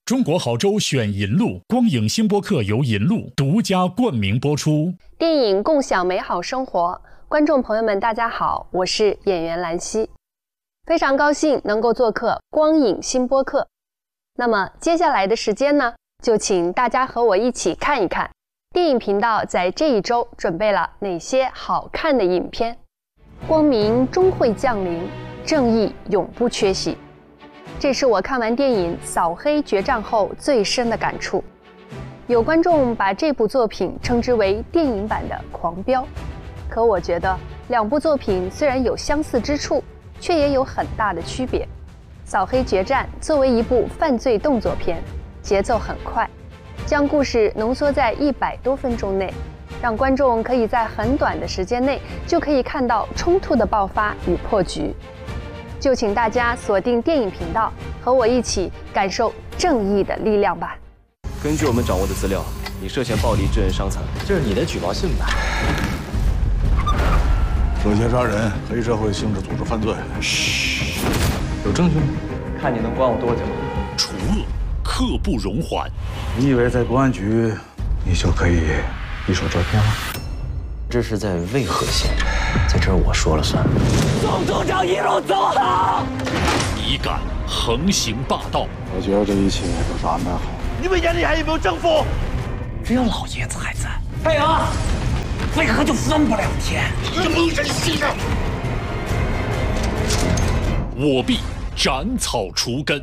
中国好州选银路，光影新播客由银路独家冠名播出。 电影共享美好生活，观众朋友们大家好，我是演员兰溪，非常高兴能够做客光影新播客。那么接下来的时间呢，就请大家和我一起看一看电影频道在这一周准备了哪些好看的影片。光明终会降临，正义永不缺席，这是我看完电影《扫黑决战》后最深的感触。有观众把这部作品称之为电影版的《狂飙》，可我觉得两部作品虽然有相似之处，却也有很大的区别。《扫黑决战》作为一部犯罪动作片，节奏很快，将故事浓缩在100多分钟内，让观众可以在很短的时间内就可以看到冲突的爆发与破局。就请大家锁定电影频道，和我一起感受正义的力量吧。 根据我们掌握的资料，你涉嫌暴力致人伤残， 这是你的举报信吧？ 涉嫌杀人、黑社会性质组织犯罪。 嘘，有证据吗？ 看你能关我多久。 除恶，刻不容缓。 你以为在公安局，你就可以一手遮天了？ 这是在渭河县，在这儿我说了算。 总组长一路走好。 一干横行霸道。 我觉得这一切都是安排好。 你们眼里还有没有政府？ 只要老爷子还在， 配合， 渭河就分不了天。 这蒙神信上。 我必斩草除根。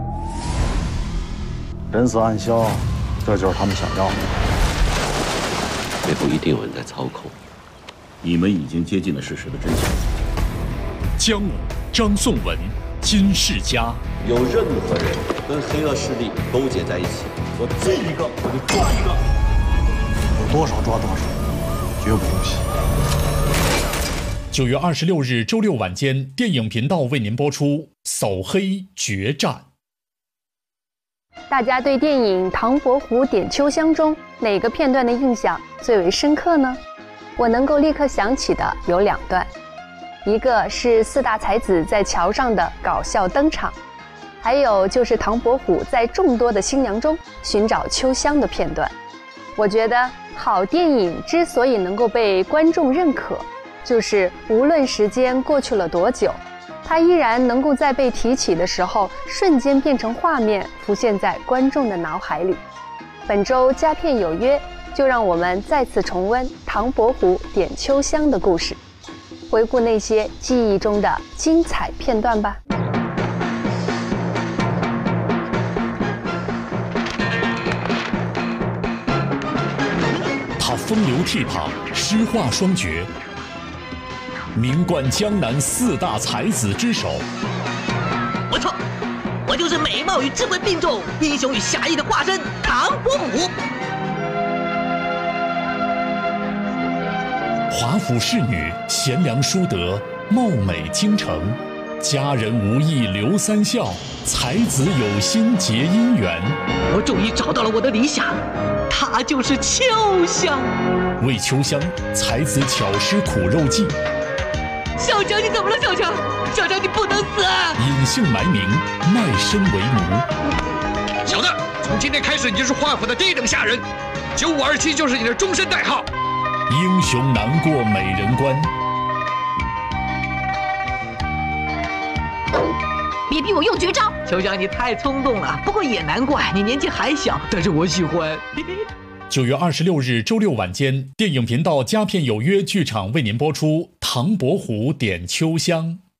人死暗消，这就是他们想要的。 背后一定有人在操控，你们已经接近了事实的真相。 姜武、张颂文、金世佳， 有任何人跟黑恶势力勾结在一起，我见一个我就抓一个。 有多少抓多少，绝不姑息。 9月26日周六晚间，电影频道为您播出《扫黑决战》。 大家对电影《唐伯虎点秋香》中哪个片段的印象最为深刻呢？我能够立刻想起的有2段，一个是4大才子在桥上的搞笑登场，还有就是唐伯虎在众多的新娘中寻找秋香的片段。我觉得好电影之所以能够被观众认可，就是无论时间过去了多久，它依然能够在被提起的时候瞬间变成画面，浮现在观众的脑海里。本周佳片有约，就让我们再次重温唐伯虎点秋香的故事，回顾那些记忆中的精彩片段吧。 他风流倜傥，诗画双绝，名冠江南4大才子之首。 我错，我就是美貌与智慧并重、英雄与侠义的化身唐伯虎。 华府侍女，贤良淑德，貌美倾城，佳人无意留3笑，才子有心结姻缘。 我终于找到了我的理想，她就是秋香。 为秋香，才子巧施苦肉计。 小强，你怎么了？小强，小强，你不能死啊！ 隐姓埋名，卖身为奴。 小子，从今天开始你就是华府的第1等下人，9527就是你的终身代号。 英雄难过美人关。 别逼我用绝招！秋香，你太冲动了，不过也难怪你年纪还小，但是我喜欢。 9月26日周六晚间，电影频道佳片有约剧场为您播出《唐伯虎点秋香》。